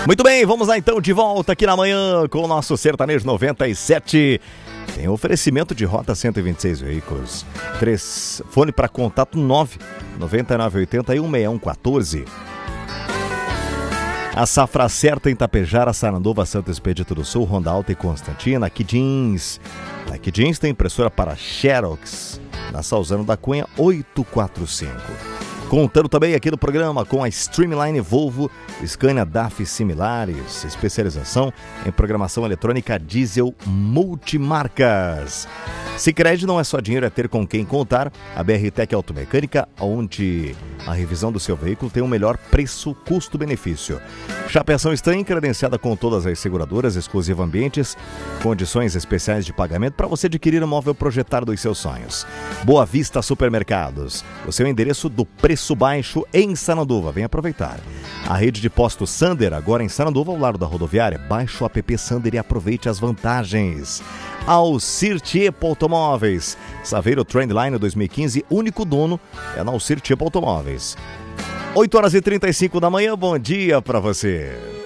Muito bem, vamos lá então de volta aqui na manhã com o nosso Sertanejo 97. Tem oferecimento de Rota 126 Veículos. Fone para contato 999816114. A Safra Certa em Tapejara, Sarandova, Santo Expedito do Sul, Honda Alta e Constantina. Aqui Jeans. Aqui Jeans tem impressora para Xerox, na Salzano da Cunha 845. Contando também aqui no programa com a Streamline Volvo, Scania DAF similares, especialização em programação eletrônica diesel multimarcas. Sicredi não é só dinheiro, é ter com quem contar. A BR Tech Automecânica, onde a revisão do seu veículo tem o melhor preço, custo-benefício. Chapeação Stan, credenciada com todas as seguradoras, exclusivo ambientes, condições especiais de pagamento para você adquirir um móvel projetado dos seus sonhos. Boa Vista Supermercados, o seu endereço do preço baixo em Sananduva. Vem aproveitar. A rede de postos Sander, agora em Sananduva, ao lado da rodoviária. Baixe o app Sander e aproveite as vantagens. Alcir Tiepo Automóveis, Saveiro Trendline 2015, único dono é na Alcir Tiepo Automóveis. 8h35 da manhã, bom dia para você.